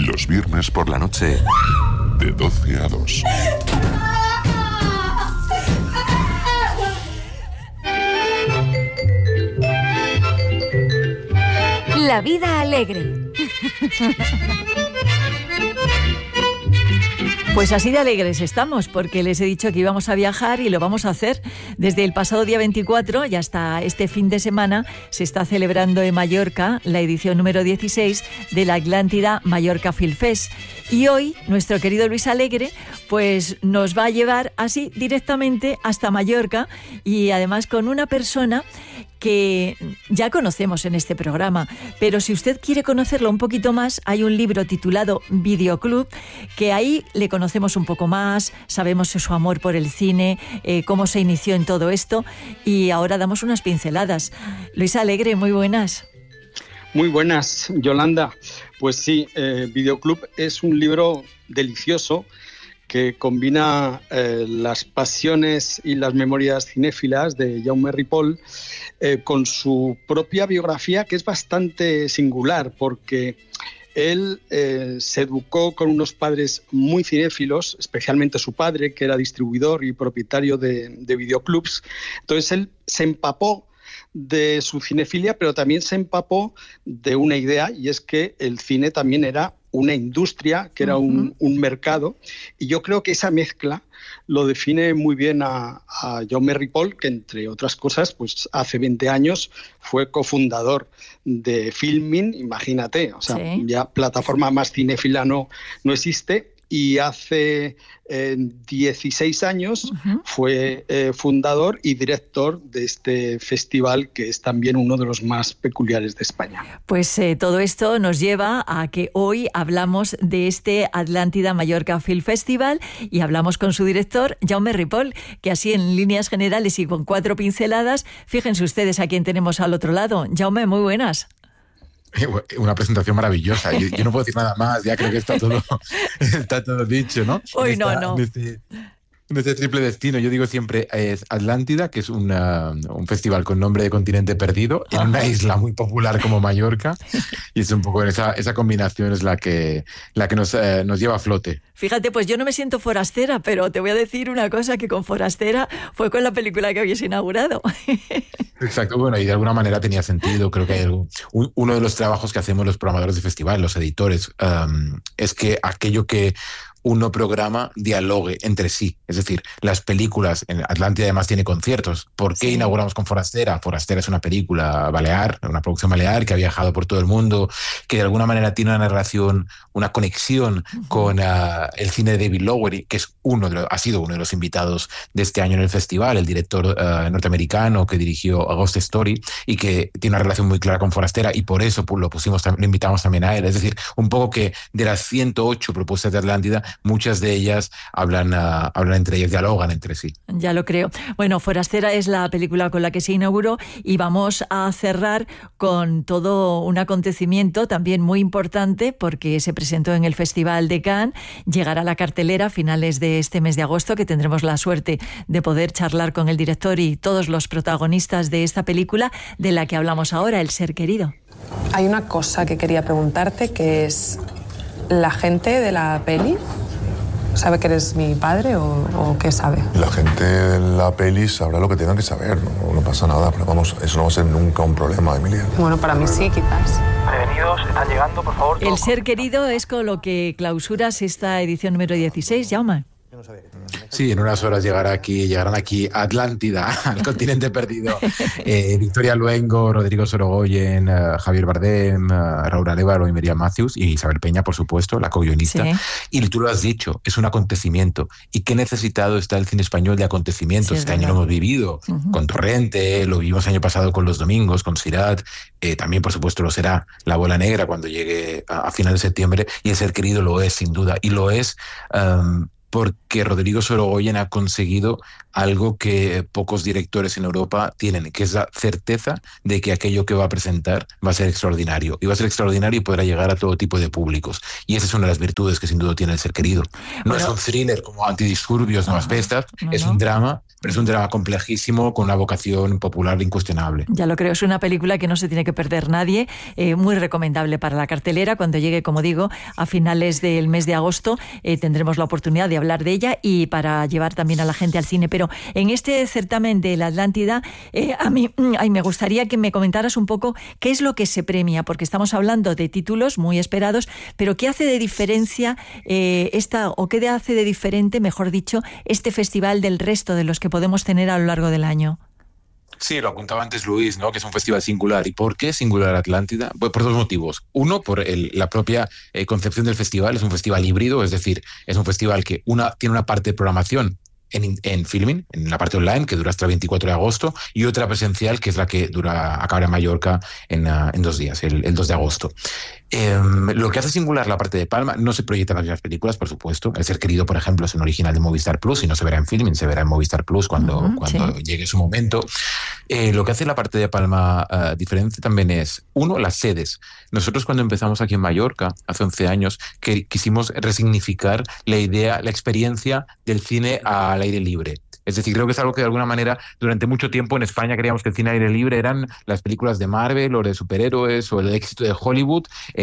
Los viernes por la noche, de 12 a 2. La vida alegre. Pues así de alegres estamos, porque les he dicho que íbamos a viajar y lo vamos a hacer. Desde el pasado día 24 y hasta este fin de semana se está celebrando en Mallorca la edición número 16 de la Atlántida Mallorca Film Fest. Y hoy nuestro querido Luis Alegre pues nos va a llevar así directamente hasta Mallorca, y además con una persona que ya conocemos en este programa, pero si usted quiere conocerlo un poquito más, hay un libro titulado Videoclub, que ahí le conocemos un poco más, sabemos su amor por el cine, cómo se inició en todo esto, y ahora damos unas pinceladas. Luis Alegre, muy buenas. Muy buenas, Yolanda. Pues sí, Videoclub es un libro delicioso que combina las pasiones y las memorias cinéfilas de Jaume Ripoll con su propia biografía, que es bastante singular, porque él se educó con unos padres muy cinéfilos, especialmente su padre, que era distribuidor y propietario de videoclubs. Entonces él se empapó de su cinefilia, pero también se empapó de una idea, y es que el cine también era una industria, que era un mercado, y yo creo que esa mezcla lo define muy bien a Jaume Ripoll, que entre otras cosas, pues hace 20 años fue cofundador de Filmin, imagínate, o sea, sí, ya plataforma más cinéfila no existe. Y hace 16 años fue fundador y director de este festival, que es también uno de los más peculiares de España. Pues todo esto nos lleva a que hoy hablamos de este Atlántida Mallorca Film Festival y hablamos con su director, Jaume Ripoll, que así en líneas generales y con 4 pinceladas, fíjense ustedes a quién tenemos al otro lado. Jaume, muy buenas. Una presentación maravillosa. Yo no puedo decir nada más, ya creo que está todo dicho, ¿no? Hoy En este triple destino, yo digo siempre, es Atlántida, que es un festival con nombre de continente perdido, en una isla muy popular como Mallorca, y es un poco esa combinación es la que nos lleva a flote. Fíjate, pues yo no me siento forastera, pero te voy a decir una cosa, que con forastera fue con la película que habías inaugurado. Exacto, bueno, y de alguna manera tenía sentido. Creo que hay uno de los trabajos que hacemos los programadores de festival, los editores, es que aquello que uno programa dialogue entre sí. Es decir, las películas, en Atlántida además tiene conciertos. ¿Por qué inauguramos con Forastera? Forastera es una película balear, una producción balear que ha viajado por todo el mundo, que de alguna manera tiene una narración, una conexión con el cine de David Lowery, que es ha sido uno de los invitados de este año en el festival, el director norteamericano que dirigió Ghost Story, y que tiene una relación muy clara con Forastera, y por eso lo invitamos también a él. Es decir, un poco que de las 108 propuestas de Atlántida, muchas de ellas hablan entre ellas, dialogan entre sí. Ya lo creo. Bueno, Forastera es la película con la que se inauguró, y vamos a cerrar con todo un acontecimiento también muy importante, porque se presentó en el Festival de Cannes, llegará a la cartelera a finales de este mes de agosto, que tendremos la suerte de poder charlar con el director y todos los protagonistas de esta película de la que hablamos ahora, El ser querido. Hay una cosa que quería preguntarte, que es: ¿la gente de la peli sabe que eres mi padre o qué sabe? La gente de la peli sabrá lo que tenga que saber, no pasa nada, pero vamos, eso no va a ser nunca un problema, Emilia. Bueno, para mí sí, quizás. Prevenidos, están llegando, por favor. El ser querido es con lo que clausuras esta edición número 16, Jaume. Sí, en unas horas llegarán aquí a Atlántida, al continente perdido. Victoria Luengo, Rodrigo Sorogoyen, Javier Bardem, Raúl Arévalo y Miriam Matthews, y Isabel Peña, por supuesto, la co-guionista. Sí. Y tú lo has dicho, es un acontecimiento. ¿Y qué necesitado está el cine español de acontecimientos? Sí, este año lo hemos vivido con Torrente, lo vivimos el año pasado con Los Domingos, con Sirat, también, por supuesto, lo será La Bola Negra cuando llegue a final de septiembre, y El ser querido lo es, sin duda, y lo es porque Rodrigo Sorogoyen ha conseguido algo que pocos directores en Europa tienen, que es la certeza de que aquello que va a presentar va a ser extraordinario. Y va a ser extraordinario y podrá llegar a todo tipo de públicos. Y esa es una de las virtudes que sin duda tiene El ser querido. No es un thriller como Antidisturbios, no, Asbestas, es un drama pero es un drama complejísimo con una vocación popular incuestionable. Ya lo creo, es una película que no se tiene que perder nadie, muy recomendable para la cartelera. Cuando llegue, como digo, a finales del mes de agosto, tendremos la oportunidad de hablar de ella y para llevar también a la gente al cine. Pero en este certamen de la Atlántida, a mí me gustaría que me comentaras un poco qué es lo que se premia, porque estamos hablando de títulos muy esperados, pero ¿qué hace de diferencia qué hace de diferente, mejor dicho, este festival del resto de los que podemos tener a lo largo del año? Sí, lo apuntaba antes Luis, ¿no? Que es un festival singular. ¿Y por qué singular Atlántida? Pues por dos motivos. Uno, por la propia concepción del festival. Es un festival híbrido, es decir, es un festival que tiene una parte de programación en filming, en la parte online, que dura hasta el 24 de agosto, y otra presencial, que es la que acabará en Mallorca en 2 días, el 2 de agosto. Lo que hace singular la parte de Palma, no se proyectan las mismas películas, por supuesto. El Ser Querido, por ejemplo, es un original de Movistar Plus y no se verá en filming, se verá en Movistar Plus cuando llegue su momento. Lo que hace la parte de Palma diferente también es, uno, las sedes. Nosotros cuando empezamos aquí en Mallorca, hace 11 años, que quisimos resignificar la idea, la experiencia del cine al aire libre. Es decir, creo que es algo que de alguna manera durante mucho tiempo en España creíamos que el cine al aire libre eran las películas de Marvel o de superhéroes o el éxito de Hollywood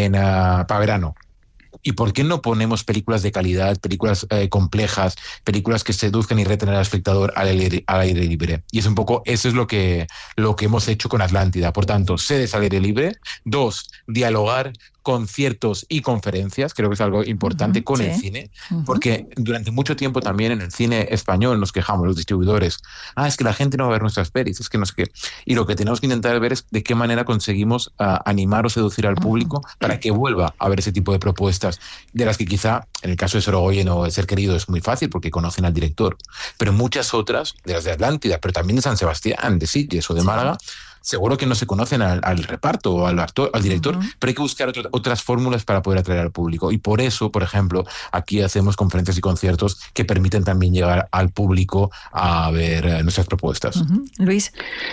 para verano. ¿Y por qué no ponemos películas de calidad, películas complejas, películas que seduzcan y retener al espectador al aire libre? Y es un poco, eso es lo que hemos hecho con Atlántida. Por tanto, sedes al aire libre. 2, dialogar, conciertos y conferencias, creo que es algo importante con el cine, porque durante mucho tiempo también en el cine español nos quejamos los distribuidores, es que la gente no va a ver nuestras pelis, es que no sé qué. Y lo que tenemos que intentar ver es de qué manera conseguimos animar o seducir al público para que vuelva a ver ese tipo de propuestas, de las que quizá, en el caso de Sorogoyen o de Ser Querido, es muy fácil porque conocen al director, pero muchas otras, de las de Atlántida, pero también de San Sebastián, de Sitges o de Málaga, seguro que no se conocen al reparto o al actor, al director, pero hay que buscar otras fórmulas para poder atraer al público. Y por eso, por ejemplo, aquí hacemos conferencias y conciertos que permiten también llegar al público a ver nuestras propuestas. Luis.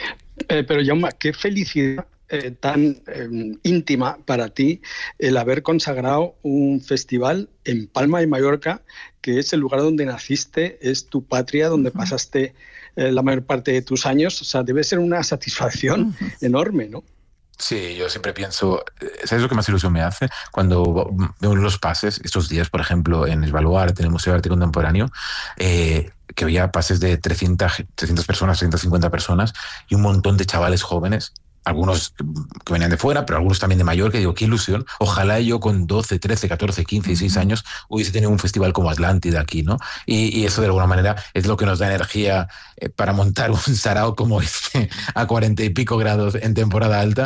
Pero Jaume, qué felicidad tan íntima para ti el haber consagrado un festival en Palma de Mallorca, que es el lugar donde naciste, es tu patria, donde pasaste la mayor parte de tus años. O sea, debe ser una satisfacción enorme, ¿no? Sí, yo siempre pienso, ¿sabes lo que más ilusión me hace? Cuando veo los pases, estos días, por ejemplo, en el Baluarte, en el Museo de Arte Contemporáneo, que había pases de 300 personas, 350 personas y un montón de chavales jóvenes, algunos que venían de fuera, pero algunos también de Mallorca. Digo, qué ilusión. Ojalá yo con 12, 13, 14, 15, 16 años hubiese tenido un festival como Atlántida aquí, ¿no? Y eso de alguna manera es lo que nos da energía para montar un sarao como este a 40 y pico grados en temporada alta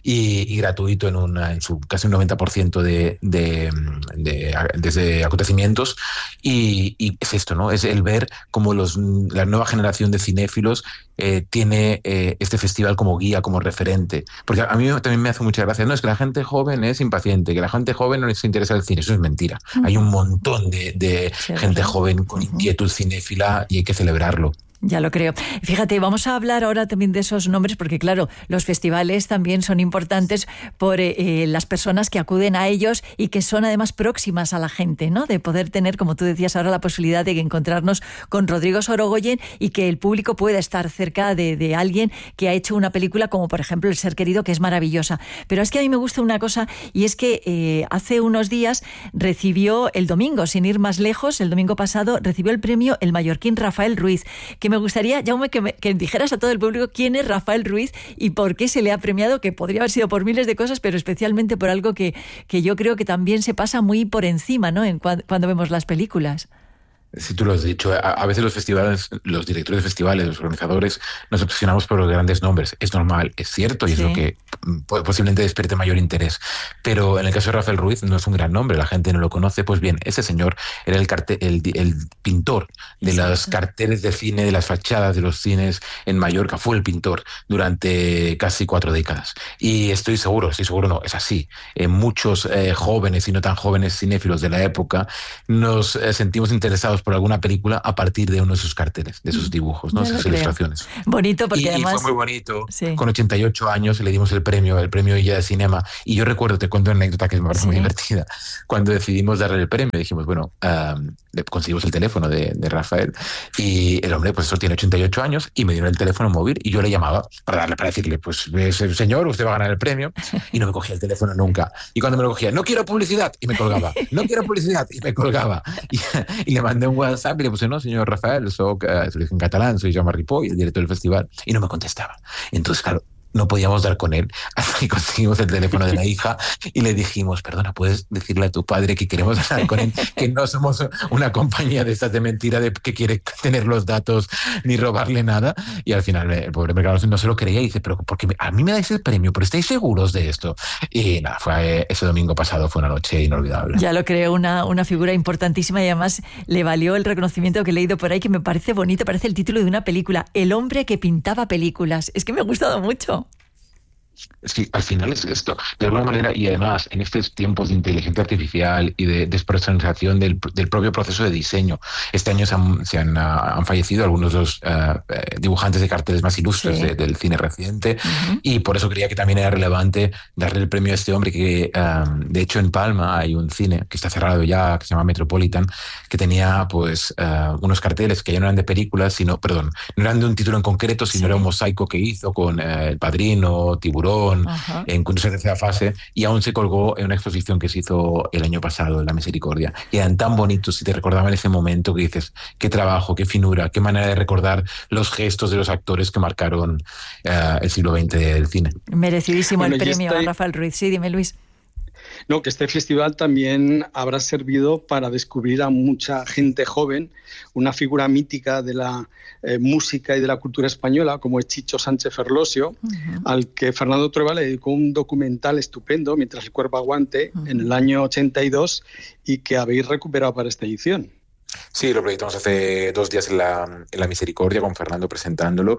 y gratuito en su casi un 90% de acontecimientos. Y es esto, ¿no? Es el ver cómo la nueva generación de cinéfilos tiene este festival como guía, como referente. Porque a mí también me hace mucha gracia. No, es que la gente joven es impaciente, que la gente joven no les interesa el cine. Eso es mentira. Hay un montón de gente joven con inquietud cinéfila y hay que celebrarlo. Ya lo creo. Fíjate, vamos a hablar ahora también de esos nombres, porque claro, los festivales también son importantes por las personas que acuden a ellos y que son además próximas a la gente, ¿no? De poder tener, como tú decías ahora, la posibilidad de encontrarnos con Rodrigo Sorogoyen y que el público pueda estar cerca de alguien que ha hecho una película como, por ejemplo, El Ser Querido, que es maravillosa. Pero es que a mí me gusta una cosa, y es que hace unos días recibió el domingo, sin ir más lejos, el domingo pasado, recibió el premio el mallorquín Rafael Ruiz, que me gustaría, Jaume, que dijeras a todo el público quién es Rafael Ruiz y por qué se le ha premiado, que podría haber sido por miles de cosas, pero especialmente por algo que yo creo que también se pasa muy por encima, ¿no? Cuando vemos las películas. Sí, tú lo has dicho. A veces los festivales, los directores de festivales, los organizadores, nos obsesionamos por los grandes nombres. Es normal, es cierto, y es lo que posiblemente despierte mayor interés. Pero en el caso de Rafael Ruiz no es un gran nombre, la gente no lo conoce. Pues bien, ese señor era el pintor de los carteles de cine, de las fachadas de los cines en Mallorca. Fue el pintor durante casi 4 décadas. Y estoy seguro no, es así. Muchos jóvenes y no tan jóvenes cinéfilos de la época nos sentimos interesados por alguna película a partir de uno de sus carteles, de sus dibujos, ¿no? Sus ilustraciones. Bonito, porque además... Y fue muy bonito. Sí. Con 88 años le dimos el premio Illa de Cinema. Y yo recuerdo, te cuento una anécdota que me parece muy divertida. Cuando decidimos darle el premio, dijimos, bueno, conseguimos el teléfono de Rafael y el hombre, pues eso, tiene 88 años y me dio el teléfono móvil y yo le llamaba para decirle, pues señor, usted va a ganar el premio, y no me cogía el teléfono nunca. Y cuando me lo cogía, no quiero publicidad, y me colgaba. No quiero publicidad, y me colgaba. Y le mandé un WhatsApp y le puse, no, señor Rafael, soy en catalán, soy Jaume Ripoll, el director del festival, y no me contestaba. Entonces, claro, no podíamos dar con él hasta que conseguimos el teléfono de la hija y le dijimos, perdona, ¿puedes decirle a tu padre que queremos hablar con él, que no somos una compañía de estas de mentira de que quiere tener los datos ni robarle nada? Y al final el pobre mercado no se lo creía y dice, pero porque a mí me dais el premio, pero ¿estáis seguros de esto? Y nada, ese domingo pasado fue una noche inolvidable. Ya lo creo, una figura importantísima, y además le valió el reconocimiento que he leído por ahí, que me parece bonito, parece el título de una película, El hombre que pintaba películas. Es que me ha gustado mucho. Es que al final es esto, de alguna manera, y además en estos tiempos de inteligencia artificial y de despersonalización del propio proceso de diseño. Este año han fallecido algunos de los dibujantes de carteles más ilustres del cine reciente, y por eso creía que también era relevante darle el premio a este hombre que, de hecho, en Palma hay un cine que está cerrado ya, que se llama Metropolitan, que tenía pues unos carteles que ya no eran de películas, no eran de un título en concreto, sino era un mosaico que hizo con El Padrino, Tiburón, en su tercera fase, y aún se colgó en una exposición que se hizo el año pasado en La Misericordia, y eran tan bonitos y te recordaban ese momento que dices, qué trabajo, qué finura, qué manera de recordar los gestos de los actores que marcaron el siglo XX del cine. Merecidísimo el premio a Rafael Ruiz. Sí, dime, Luis. No, que este festival también habrá servido para descubrir a mucha gente joven, una figura mítica de la música y de la cultura española, como es Chicho Sánchez Ferlosio, al que Fernando Trueba le dedicó un documental estupendo, Mientras el cuerpo aguante, en el año 82, y que habéis recuperado para esta edición. Sí, lo proyectamos hace 2 días en la Misericordia, con Fernando presentándolo,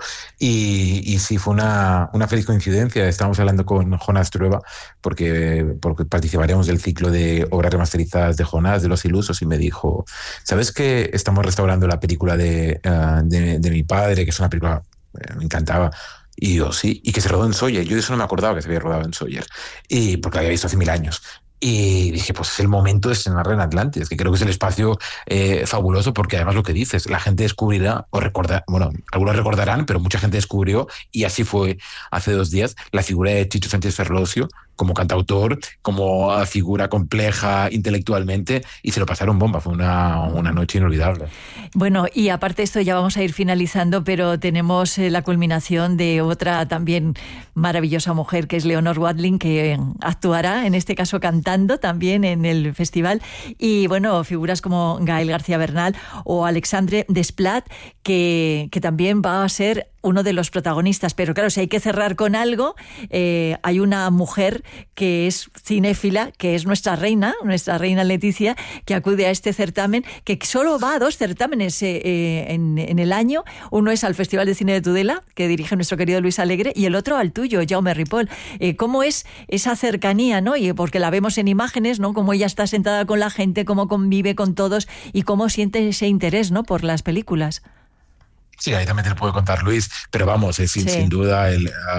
y sí, fue una feliz coincidencia. Estábamos hablando con Jonás Trueba porque participaremos del ciclo de obras remasterizadas de Jonás, de Los Ilusos, y me dijo, ¿sabes que estamos restaurando la película de mi padre, que es una película me encantaba? Y yo, sí, y que se rodó en Sóller. Yo de eso no me acordaba, que se había rodado en Sóller, y porque la había visto hace 1000 años. Y dije, pues es el momento de estrenarla en Atlantis, que creo que es el espacio fabuloso, porque además lo que dices, la gente descubrirá o recordará, bueno, algunos recordarán, pero mucha gente descubrió, y así fue hace 2 días, la figura de Chicho Sánchez Ferlosio como cantautor, como figura compleja intelectualmente, y se lo pasaron bomba. Fue una noche inolvidable. Bueno, y aparte de esto ya vamos a ir finalizando, pero tenemos la culminación de otra también maravillosa mujer, que es Leonor Watling, que actuará, en este caso cantando también en el festival, y bueno, figuras como Gael García Bernal o Alexandre Desplat, que también va a ser uno de los protagonistas. Pero claro, si hay que cerrar con algo, hay una mujer que es cinéfila, que es nuestra reina Leticia, que acude a este certamen, que solo va a 2 certámenes en el año. Uno es al Festival de Cine de Tudela, que dirige nuestro querido Luis Alegre, y el otro al tuyo, Jaume Ripoll. ¿Cómo es esa cercanía, no? Y porque la vemos en imágenes, ¿no? Cómo ella está sentada con la gente, cómo convive con todos y cómo siente ese interés, ¿no?, por las películas. Sí, ahí también te lo puedo contar, Luis, pero vamos, sin duda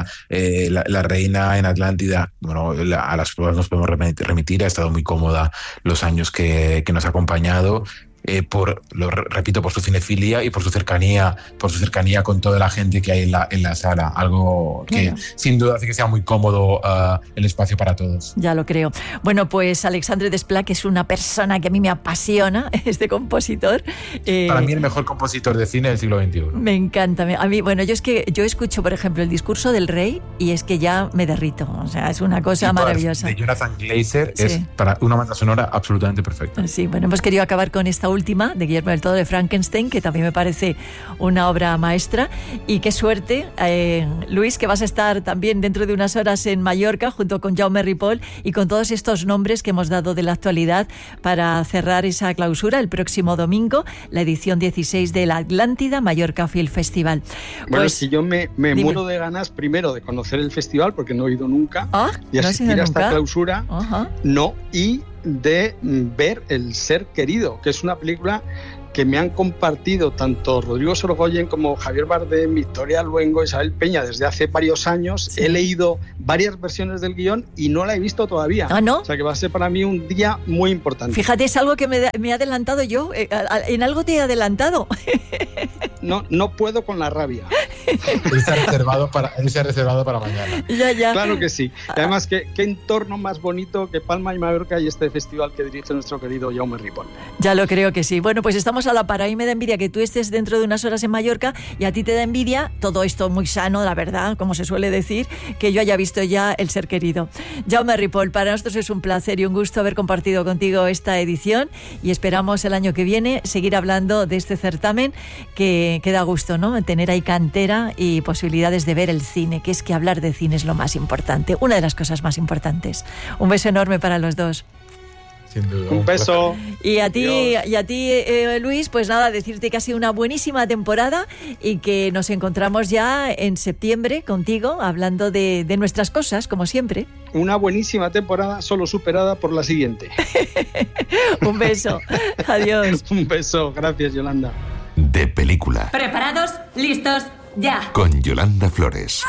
la reina en Atlántida, bueno, a las pruebas nos podemos remitir, ha estado muy cómoda los años que nos ha acompañado. Repito, por su cinefilia y por su cercanía con toda la gente que hay en la sala, algo que sin duda hace que sea muy cómodo el espacio para todos. Ya lo creo. Bueno, pues Alexandre Desplat, que es una persona que a mí me apasiona, este compositor. Para mí el mejor compositor de cine del siglo XXI. Me encanta. A mí, bueno, yo escucho, por ejemplo, el discurso del rey y es que ya me derrito. O sea, es una cosa maravillosa. De Jonathan Glazer es para una banda sonora absolutamente perfecta. Sí, bueno, hemos querido acabar con esta última de Guillermo del Toro, de Frankenstein, que también me parece una obra maestra. Y qué suerte, Luis, que vas a estar también dentro de unas horas en Mallorca junto con Jaume Ripoll y con todos estos nombres que hemos dado de la actualidad para cerrar esa clausura el próximo domingo, la edición 16 de la Atlántida Mallorca Film Festival. Bueno, pues, si yo me muero de ganas primero de conocer el festival, porque no he ido nunca, y asistir a esta clausura, no, y de ver El ser querido, que es una película que me han compartido tanto Rodrigo Sorogoyen como Javier Bardem, Victoria Luengo, Isabel Peña desde hace varios años. Sí. He leído varias versiones del guión y no la he visto todavía. ¿Ah, no? O sea que va a ser para mí un día muy importante. Fíjate, es algo que me he adelantado yo. En algo te he adelantado. No puedo con la rabia. Él se ha reservado para mañana. Ya. Claro que sí. Y además, qué entorno más bonito que Palma y Mallorca y este festival que dirige nuestro querido Jaume Ripoll. Ya lo creo que sí. Bueno, pues estamos a la par. A mí me da envidia que tú estés dentro de unas horas en Mallorca y a ti te da envidia, todo esto muy sano, la verdad, como se suele decir, que yo haya visto ya El ser querido. Jaume Ripoll, para nosotros es un placer y un gusto haber compartido contigo esta edición y esperamos el año que viene seguir hablando de este certamen que da gusto, ¿no? Tener ahí cantera y posibilidades de ver el cine, que es que hablar de cine es lo más importante, una de las cosas más importantes. Un beso enorme para los dos. Sin duda. Un beso. Y a ti, Luis, pues nada, decirte que ha sido una buenísima temporada y que nos encontramos ya en septiembre contigo, hablando de nuestras cosas, como siempre. Una buenísima temporada, solo superada por la siguiente. Un beso. Adiós. Un beso. Gracias, Yolanda. De película. ¿Preparados? ¿Listos? ¡Ya! Con Yolanda Flores.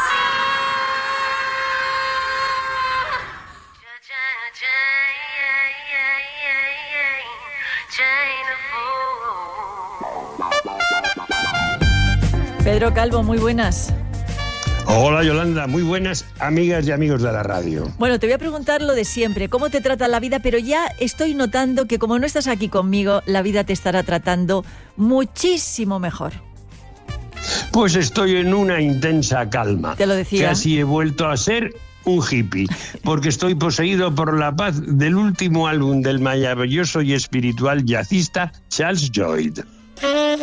Pedro Calvo, muy buenas. Hola Yolanda, muy buenas amigas y amigos de la radio. Bueno, te voy a preguntar lo de siempre, ¿cómo te trata la vida? Pero ya estoy notando que como no estás aquí conmigo, la vida te estará tratando muchísimo mejor. Pues estoy en una intensa calma. Te lo decía. Casi he vuelto a ser un hippie, porque estoy poseído por la paz del último álbum del maravilloso y espiritual jazzista Charles Lloyd.